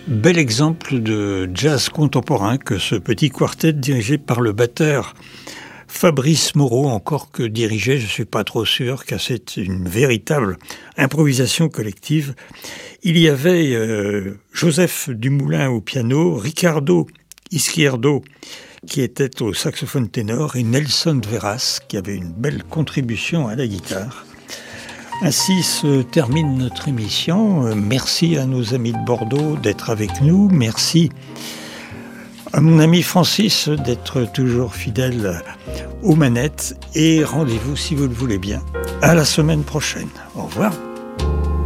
Bel exemple de jazz contemporain que ce petit quartet dirigé par le batteur Fabrice Moreau, encore que dirigé, je ne suis pas trop sûr, car c'est une véritable improvisation collective. Il y avait Joseph Dumoulin au piano, Ricardo Izquierdo qui était au saxophone ténor et Nelson Veras qui avait une belle contribution à la guitare. Ainsi se termine notre émission. Merci à nos amis de Bordeaux d'être avec nous. Merci à mon ami Francis d'être toujours fidèle aux manettes. Et rendez-vous, si vous le voulez bien, à la semaine prochaine. Au revoir.